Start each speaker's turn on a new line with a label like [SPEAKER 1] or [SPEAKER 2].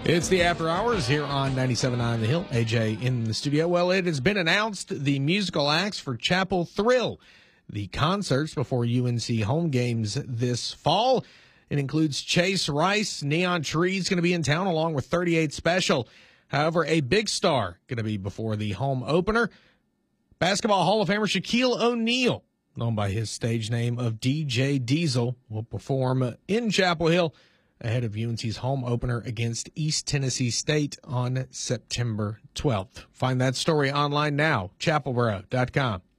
[SPEAKER 1] It's the After Hours here on 97.9 The Hill. AJ in the studio. Well, it has been announced the musical acts for Chapel Thrill, the concerts before UNC home games this fall. It includes Chase Rice, Neon Trees going to be in town along with 38 Special. However, a big star going to be before the home opener. Basketball Hall of Famer Shaquille O'Neal, known by his stage name of DJ Diesel, will perform in Chapel Hill ahead of UNC's home opener against East Tennessee State on September 12th. Find that story online now, chapelboro.com.